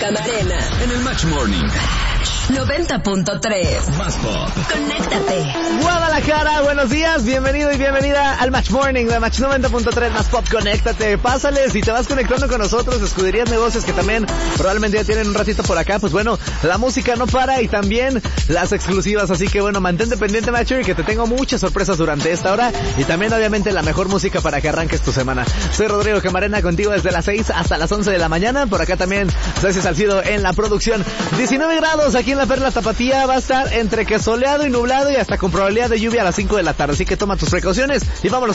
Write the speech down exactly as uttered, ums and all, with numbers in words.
Camarena. En el Match Morning. noventa punto tres. Más pop. Conéctate. Guadalajara, buenos días, bienvenido y bienvenida al Match Morning de Match noventa punto tres Más Pop. Conéctate, pásale, si te vas conectando con nosotros, Escuderías Negocios, que también probablemente ya tienen un ratito por acá, pues bueno, la música no para y también las exclusivas, así que bueno, mantente pendiente, Matcher, que te tengo muchas sorpresas durante esta hora y también obviamente la mejor música para que arranques tu semana. Soy Rodrigo Camarena, contigo desde las seis hasta las once de la mañana, por acá también Ceci Salcido en la producción. diecinueve grados aquí en la Perla Tapatía, va a estar entre que soleado y nublado y hasta con probabilidad de lluvia a las cinco de la tarde, así que toma tus precauciones y vámonos